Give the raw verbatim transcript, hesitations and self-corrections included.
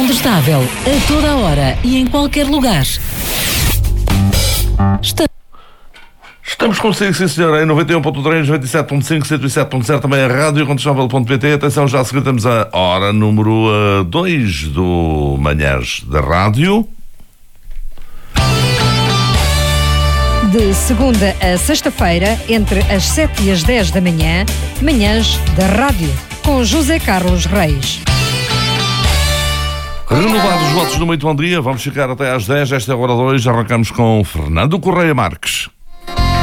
Sempre estável, a toda a hora e em qualquer lugar. Está... Estamos consigo, sim senhor, em noventa e um ponto três, noventa e sete ponto cinco, cento e sete ponto zero, também a rádio contestável ponto pt. Atenção, já a seguir temos a hora número dois do Manhãs da Rádio. De segunda a sexta-feira, entre as sete e as dez da manhã, Manhãs da Rádio, com José Carlos Reis. Renovados os votos do Muito Bom Dia, vamos ficar até às dez, esta é a hora dois, arrancamos com Fernando Correia Marques.